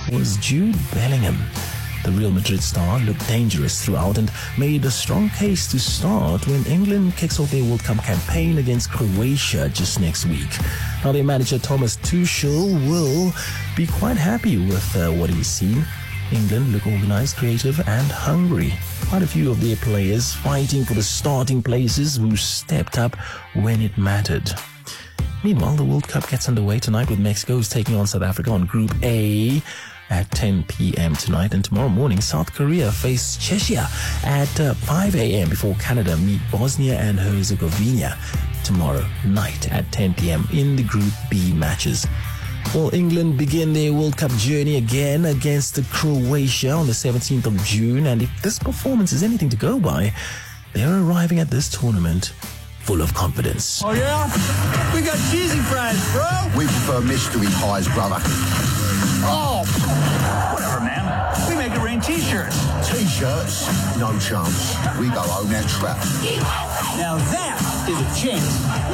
was Jude Bellingham. The Real Madrid star looked dangerous throughout and made a strong case to start when England kicks off their World Cup campaign against Croatia just next week. Now, their manager Thomas Tuchel will be quite happy with what he's seen. England look organised, creative and hungry. Quite a few of their players fighting for the starting places who stepped up when it mattered. Meanwhile, the World Cup gets underway tonight with Mexico taking on South Africa on Group A at 10 p.m. tonight, and tomorrow morning South Korea face Czechia at 5 a.m. before Canada meet Bosnia and Herzegovina tomorrow night at 10 p.m. in the Group B matches. Well, England begin their World Cup journey again against Croatia on the 17th of June, and if this performance is anything to go by, they're arriving at this tournament full of confidence. Oh yeah? We got cheesy fries, bro! We prefer mystery pies, brother. Oh! Whatever, man. We make it rain t-shirts. T-shirts? No chance. We go home and trap. Now that is a chance.